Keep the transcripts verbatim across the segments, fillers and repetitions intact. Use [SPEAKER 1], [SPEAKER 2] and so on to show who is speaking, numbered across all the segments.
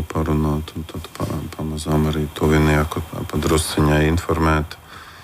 [SPEAKER 1] parunāt, un tad pa, pamazām arī tuvinieku padrusciņai informēt.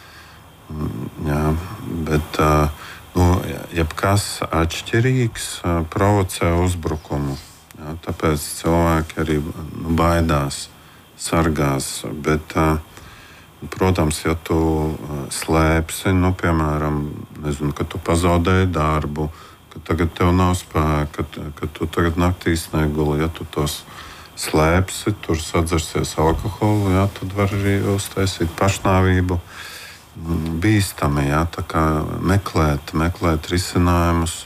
[SPEAKER 1] Jā, bet nu, jebkas atšķirīgs provocē uzbrukumu. Jā, tāpēc cilvēki arī nu, baidās, sargās. Bet, protams, ja tu slēpsi, nu, piemēram, nezinu, ka tu pazaudēji darbu, ka tagad tev nav spēka, ka, ka tu tagad naktīs neguli, ja tu tos slēpsi, tur sadzersies alkoholu, jā, tad var arī uztaisīt pašnāvību. Bīstami, jā, tā kā meklēt, meklēt risinājumus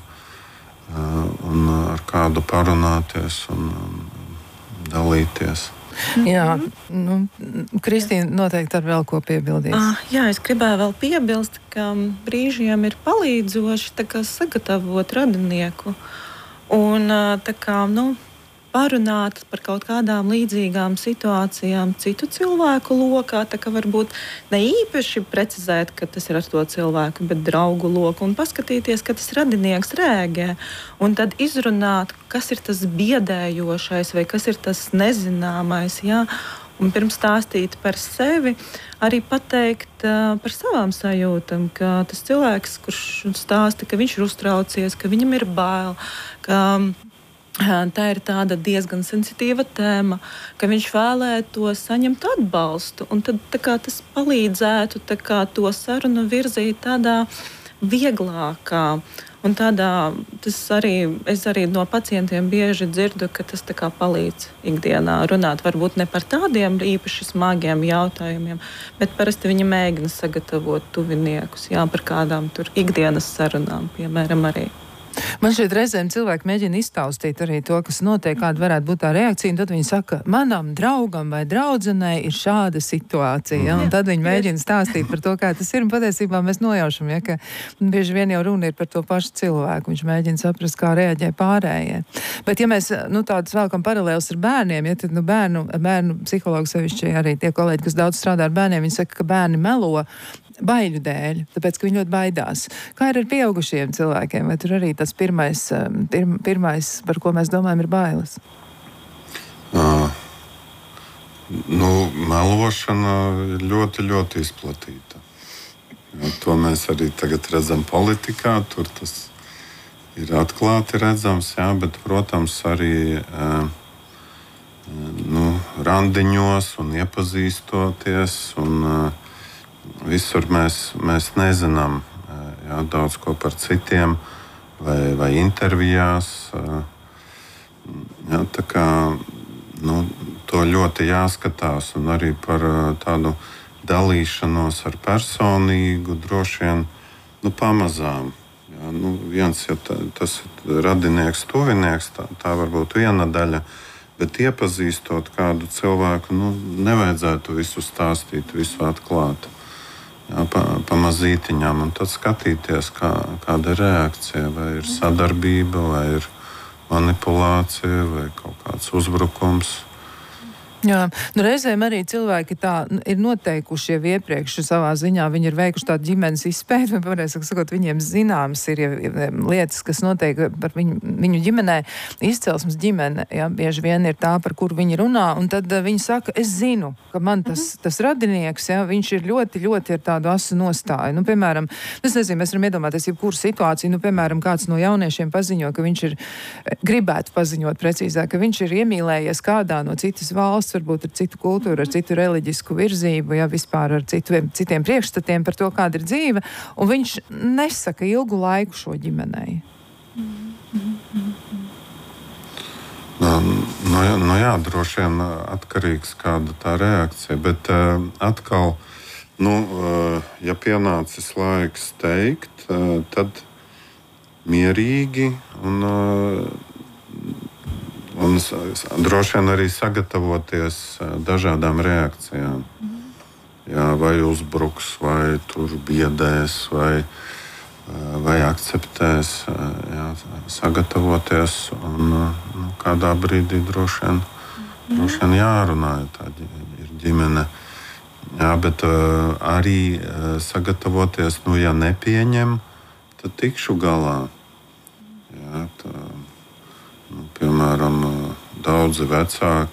[SPEAKER 1] un ar kādu parunāties un dalīties.
[SPEAKER 2] Jā, nu, Kristīna noteikti ar vēl ko piebildīs.
[SPEAKER 3] Ah, jā, es gribēju vēl piebilst, ka brīžiem ir palīdzoši tā kā sagatavot radinieku un tā kā, nu, parunāt par kaut kādām līdzīgām situācijām citu cilvēku lokā, tā kā varbūt ne īpaši precizēt, ka tas ir ar to cilvēku, bet draugu loku un paskatīties, ka tas radinieks rēģē un tad izrunāt, kas ir tas biedējošais vai kas ir tas nezināmais, jā, un pirms stāstīt par sevi, arī pateikt uh, par savām sajūtām, ka tas cilvēks, kurš stāsta, ka viņš ir uztraucies, ka viņam ir bail, ka tā ir tāda diezgan sensitīva tēma, ka viņš vēlētos saņemt atbalstu, un tad tā kā, tas palīdzētu tā kā, to sarunu virzīt tādā vieglākā. Un tādā, tas arī, es arī no pacientiem bieži dzirdu, ka tas tā kā palīdz ikdienā runāt, varbūt ne par tādiem īpaši smagiem jautājumiem, bet parasti viņi mēģina sagatavot tuviniekus, jā, par kādām tur ikdienas sarunām, piemēram, arī.
[SPEAKER 2] Man šeit reizēm cilvēki mēģina iztaustīt arī to, kas notiek, kāda varētu būt tā reakcija, un tad viņi saka, manam draugam vai draudzenei ir šāda situācija, ja? Un tad viņi mēģina stāstīt par to, kā tas ir, un patiesībā mēs nojaušam, ja, ka bieži vien jau runa ir par to pašu cilvēku, viņš mēģina saprast, kā reaģē pārējie. Bet ja mēs, nu, tādus vēlkam paralēlus ar bērniem, ja tad, nu, bērnu, bērnu psihologi sevišķi arī tie kolēģi, kas daudz strādā ar bērniem, viņi saka, ka bērni melo baiļu dēļ, tāpēc, ka viņi ļoti baidās. Kā ir ar pieaugušiem cilvēkiem? Vai tur arī tas pirmais, pir, pirmais par ko mēs domājam, ir bailes?
[SPEAKER 1] Uh, nu, melošana ir ļoti, ļoti izplatīta. Ja, to mēs arī tagad redzam politikā, tur tas ir atklāti redzams, jā, bet, protams, arī uh, nu, randiņos un iepazīstoties un uh, visur mēs, mēs nezinām jā, daudz ko par citiem vai, vai intervijās. Jā, tā kā, nu, to ļoti jāskatās un arī par tādu dalīšanos ar personīgu droši vien nu, pamazām. Jā, nu, viens, ja tā, tas ir radinieks, tuvinieks, tā, tā var būt viena daļa, bet iepazīstot kādu cilvēku, nu, nevajadzētu visu stāstīt, visu atklāt. Jā, pa, pa mazītiņām, un tad skatīties, kā, kāda ir reakcija, vai ir sadarbība, vai ir manipulācija, vai kaut kāds uzbrukums.
[SPEAKER 2] Jā, nu reizēm arī cilvēki tā ir noteikuši jau iepriekš savā ziņā, viņi ir veikuši tādu ģimenes izpēti, vai pareizi sakot, viņiem zināmas ir jau lietas, kas notiek par viņu, viņu ģimenē, izcelsmes ģimene, jā, bieži vien ir tā, par kuru viņi runā, un tad uh, viņi saka, es zinu, ka man tas, mm-hmm. tas radinieks, jā, viņš ir ļoti, ļoti ar tādu asu nostāju. Nu, piemēram, es nezinu, mēs varam iedomāties jebkuru situāciju, nu, piemēram, kāds no jauniešiem paziņo, ka viņš ir, gribētu paziņot precīzāk, ka viņš ir iemīlējies kādā no citas valsts, varbūt ar citu kultūru, ar citu reliģisku virzību, ja vispār ar citu, citiem priekšstatiem par to, kāda ir dzīve, un viņš nesaka ilgu laiku šo ģimenei.
[SPEAKER 1] No, no, jā, no jā, droši vien atkarīgs kāda tā reakcija, bet uh, atkal, nu, uh, ja pienācis laiks teikt, uh, tad mierīgi un uh, Un droši vien arī sagatavoties dažādām reakcijām. Jā, vai uzbruks, vai tur biedēs, vai, vai akceptēs. Jā, sagatavoties un nu, kādā brīdī droši vien, droši vien jārunā, tā ir ģimene. Jā, bet uh, arī uh, sagatavoties, nu, ja nepieņem, tad tikšu galā. Jā, tā, nu, piemēram, daudzi vecāki